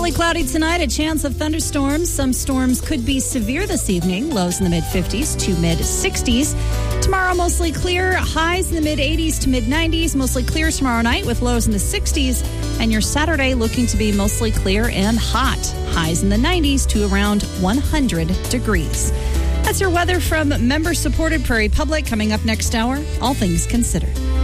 Partly cloudy tonight, a chance of thunderstorms. Some storms could be severe this evening. Lows in the mid-50s to mid-60s. Tomorrow, mostly clear. Highs in the mid-80s to mid-90s. Mostly clear tomorrow night with lows in the 60s. And your Saturday looking to be mostly clear and hot. Highs in the 90s to around 100 degrees. That's your weather from member-supported Prairie Public. Coming up next hour, All Things Considered.